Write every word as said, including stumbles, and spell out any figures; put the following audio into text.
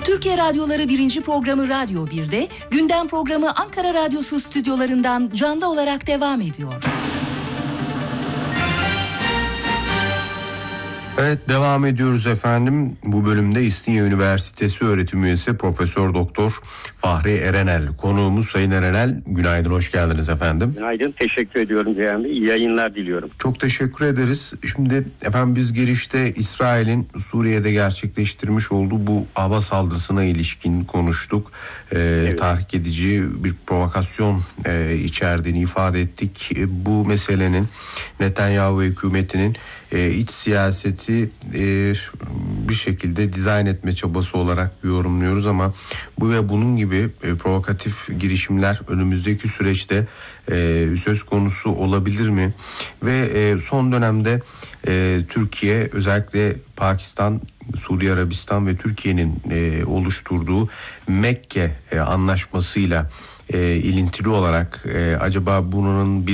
Türkiye Radyoları birinci programı Radyo bir'de, gündem programı Ankara Radyosu stüdyolarından canlı olarak devam ediyor. Evet, devam ediyoruz efendim. Bu bölümde İstinye Üniversitesi öğretim üyesi Profesör Doktor Fahri Erenel konuğumuz. Sayın Erenel, günaydın, hoş geldiniz efendim. Günaydın, teşekkür ediyorum Ceyhan Bey. İyi yayınlar diliyorum. Çok teşekkür ederiz. Şimdi efendim biz girişte İsrail'in Suriye'de gerçekleştirmiş olduğu bu hava saldırısına ilişkin konuştuk. Ee, evet. Tahrik edici bir provokasyon e, içerdiğini ifade ettik. E, bu meselenin Netanyahu ve hükümetinin e, iç siyaseti e, bir şekilde dizayn etme çabası olarak yorumluyoruz ama bu ve bunun gibi e, provokatif girişimler önümüzdeki süreçte e, söz konusu olabilir mi? Ve e, son dönemde e, Türkiye, özellikle Pakistan, Suudi Arabistan ve Türkiye'nin e, oluşturduğu Mekke e, anlaşmasıyla e, ilintili olarak e, acaba bunun bir